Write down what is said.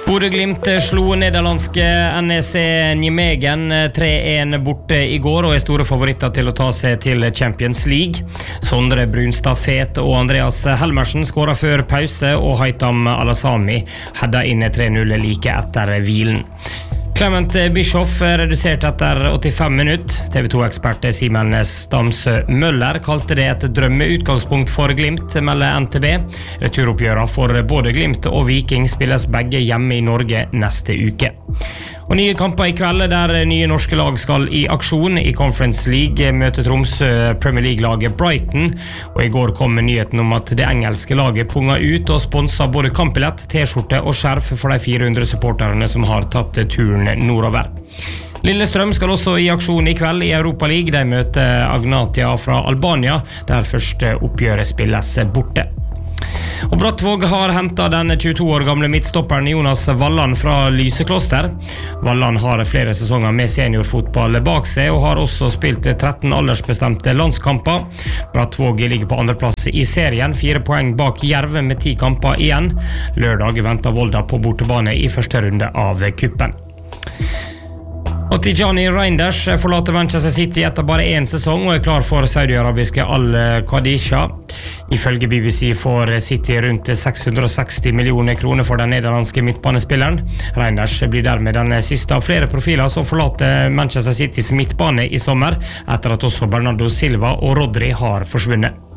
Bodø/Glimt slo nederlandske NEC Nijmegen 3-1 borte I går og store favoritter til å ta seg til Champions League. Sondre Brunstad Fet og Andreas Helmersen skåret før pause, og Haitham Al-Assami hedda inn 3-0 like etter hvilen. Clement Bischoff redusert etter 85 minutt. TV 2-ekspert Simen Stamsø Møller kalte det et drømmeutgangspunkt for Glimt, melder NTB. Returoppgjøret for både Glimt og Viking spilles begge hjemme I Norge neste uke. Og nye kamper I kveld der nye norske lag skal I aksjon. I Conference League møter Tromsø Premier League-laget Brighton, og I går kom nyheten om at det engelske laget punga ut og sponset både kampbillett, t-skjorte og skjerf for de 400 supporterne som har tatt turen nordover. Lillestrøm skal også I aksjon I kveld I Europa League. De møter Agnatia fra Albania, der første oppgjøret spilles borte. Og Brattvåg har hentet den 22 år gamle midtstopperen Jonas Walland fra Lysekloster. Walland har flere sesonger med seniorfotball bak seg, og har også spilt 13 aldersbestemte landskamper. Brattvåg ligger på andreplass I serien, 4 poeng bak Jerv med 10 kamper igjen. Lørdag venter Volda på bortebane I første runde av kuppen. Og Tijani Reinders forlater Manchester City etter bare en sesong og klar for saudi-arabiske Al-Qadisha. Ifølge BBC får City rundt 660 millioner kroner for den nederlandske midtbanespilleren. Reinders blir dermed den siste av flere profiler som forlater Manchester Citys midtbane I sommer, etter at også Bernardo Silva og Rodri har forsvunnet.